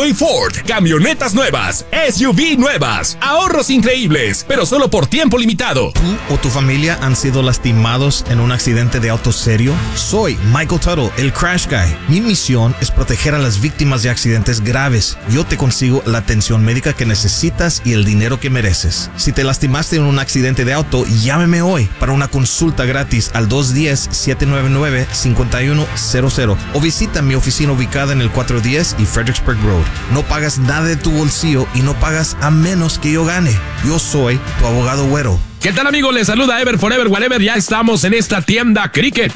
y Ford. Camionetas nuevas, SUV nuevas, ahorros increíbles, pero solo por tiempo limitado. ¿Tú o tu familia han sido lastimados en un accidente de auto serio? Soy Michael Tuttle, el Crash Guy. Mi misión es proteger a las víctimas de accidentes graves. Yo te consigo la atención médica que necesitas y el dinero que mereces. Si te lastimaste en un accidente de auto, llámeme hoy para una consulta gratis al 210-799-5100 o visita mi oficina ubicada en el 410 y Fredericksburg Road. No pagas nada de tu bolsillo y no pagas a menos que yo gane. Yo soy tu abogado güero. ¿Qué tal, amigos? Les saluda Ever Forever Whatever. Ya estamos en esta tienda Cricket.